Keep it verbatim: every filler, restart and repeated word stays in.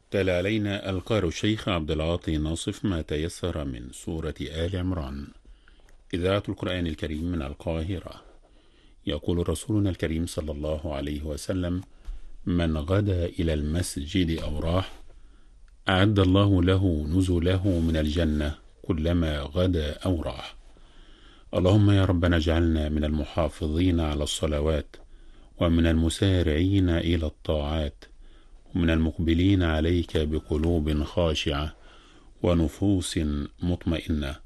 تلا علينا القارئ الشيخ عبد العاطي ناصف ما تيسر من سورة آل عمران. إذاعة القرآن الكريم من القاهرة. يقول رسولنا الكريم صلى الله عليه وسلم: من غدا إلى المسجد أو راح أعد الله له نزله من الجنة كلما غدا أو راح. اللهم يا ربنا اجعلنا من المحافظين على الصلوات، ومن المسارعين إلى الطاعات، ومن المقبلين عليك بقلوب خاشعة ونفوس مطمئنة،